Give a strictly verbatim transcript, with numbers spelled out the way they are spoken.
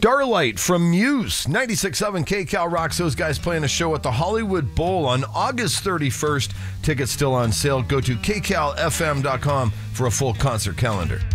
Starlight from Muse, ninety-six point seven K Cal rocks. Those guys playing a show at the Hollywood Bowl on August thirty-first. Tickets still on sale. Go to k cal f m dot com for a full concert calendar.